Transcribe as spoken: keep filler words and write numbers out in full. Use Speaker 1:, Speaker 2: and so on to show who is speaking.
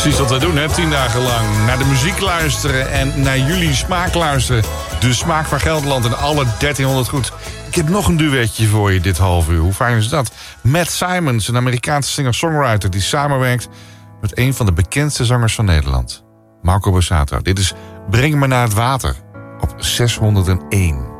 Speaker 1: Precies wat we doen, hè? Tien dagen lang naar de muziek luisteren en naar jullie smaak luisteren. De smaak van Gelderland en alle dertienhonderd goed. Ik heb nog een duetje voor je dit half uur. Hoe fijn is dat? Matt Simons, een Amerikaanse singer-songwriter die samenwerkt met een van de bekendste zangers van Nederland, Marco Borsato. Dit is Breng me naar het water op zeshonderdéén.